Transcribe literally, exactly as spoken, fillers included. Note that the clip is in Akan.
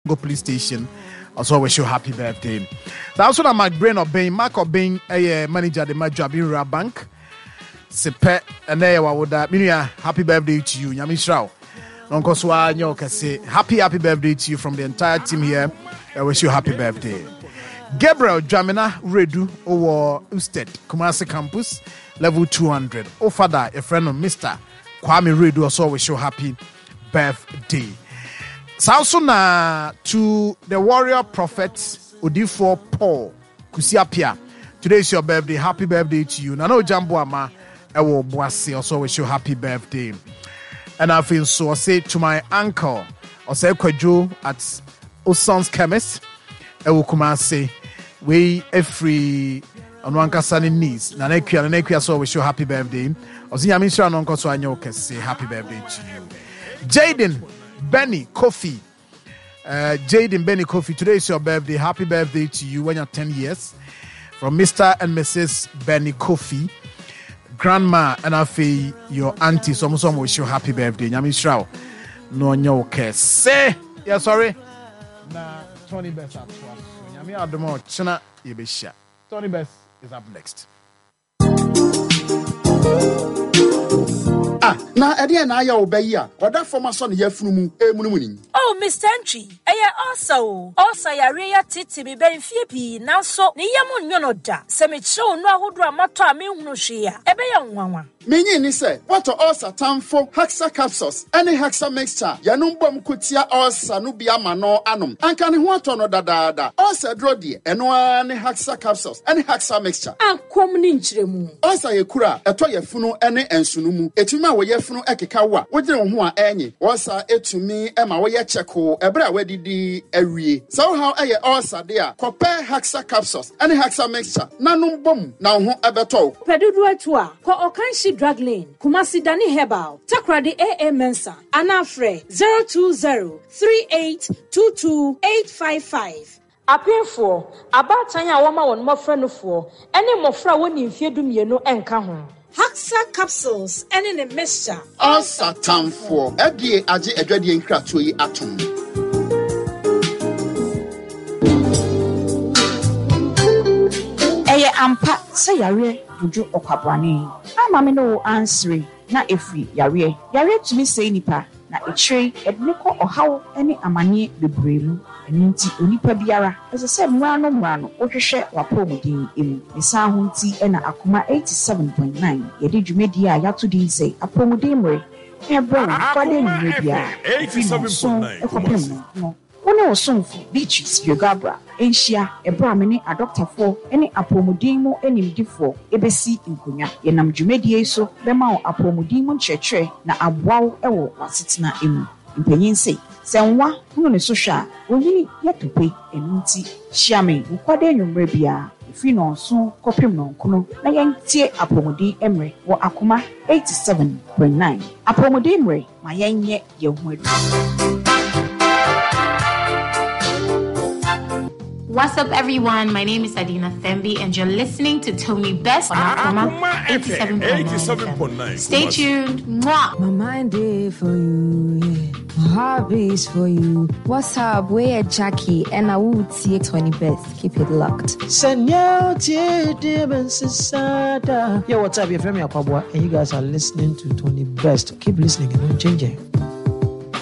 Go police station. Also wish you happy birthday. So also na Mark Brain Obeng, Mark Obeng, a manager the Majabin Bank. Sepe and there would that Minia, happy birthday to you. Nyamishrao. Uncle Swa Nyoka say happy happy birthday to you from the entire team here. I wish you happy birthday. Gabriel Jamina Redu over Usted, Kumasi Campus, level two hundred. Oh, father, a friend of Mister Kwame Redu also wish you happy birthday. Sausuna to the warrior prophet Odifo Paul Kusiapia. Today is your birthday. Happy birthday to you. Nano Jamboama Ewo Boasi also wish you happy birthday. And I feel so I say to my uncle, I say Kwejo at Oson's Chemist. Ewo Kumasi. We every on one kasani knees. Nanekia Nanekia so wish you happy birthday. Ozinya Misha Nonko so Anyoke say happy birthday to you. Jaden Benny Kofi. Uh, Jaden Benny Kofi, today is your birthday. Happy birthday to you when you're ten years. From Mister and Missus Benny Kofi. Grandma and Afi, your auntie, some some wish you happy birthday. Nyami Shrao. No nyoke. Say, yeah, sorry. Na Tony Best at once. Nyami Adomo China Yebesha. Tony Best is up next. Ah, na edi na ya obayi a oda former son ye funumu emunumuni. Oh, Mister Entry, eye also. Also ya reya titi bi ben fie pi nanso ne yam nyono da. Se me kire onu ahodo amato a me hunu hwea. Ebe ya nwanwa. Menyi ni se, what also tamfo Hexa capsules, any Hexa mixture, yanum bom kutia also no bia mano anum. Anka ne ho ato no dadaada. Also drodi, eno ani Hexa capsules, any Hexa mixture. Ankom ni nchiremu. Also ye kura, eto ye funu ene ensunumu. Etuma wo ye funu ekeka wa. Wogire wo ho a enyi. Also etumi ema wo ye cheko, ebre a wedidi awie. So how eye also there, kope Hexa capsules, any Hexa mixture. Nanum bom na ho ebeto. Pedudu atua, ko okanshi Drug Lane, Kumasi Dani Herbal, Takradi A A Mensa, Anafre zero two zero three eight two two eight five five. Apinfo, abatanya wama won mofra no fo, ene mofra woni mfiedu mienu enka ho. Hexa capsules, ene ne mixture. Asa tamfo, edie age edwadie nkratoyi yi atom. Eye ampa se yare buju okwabwane. Ama me no answer na efri yare. Yare to me say nipa na echire edneko ohaw ene amanye bebremu. Enti onipa biara ese se mwano mwano ohwehwe wapomudin emu. Esa ho nti ena akoma eighty-seven point nine yedi dwumedi a yato din say apomudin mre. Ebro kwade ni bia eighty-seven point nine. No. One osomfo beaches yogabra enhia ebramene adoctorfo ene apomudin mo enimdifo ebesi nkonya yenam dwumedie so bema o apomudin mo nkyerkyere na aboaw ewo wasetena emu mpanyin sei senwa no ne so hwa oyini yetope enunti hyiame ukwade nwumre bia efi no so kopem no nkono na yentie apomudin emre wo akoma eighty-seven point nine apomudin mre ma yenye yehu edu. What's up, everyone? My name is Adina Thembi, and you're listening to Tony Best on Akoma eighty-seven point nine. Stay tuned. Mwah. My mind is for you, yeah. My heart beats for you. What's up? We're Jackie, and I will see Tony Best. Keep it locked. Yeah, what's up? You're from Akwabwa, and you guys are listening to Tony Best. Keep listening and don't change it.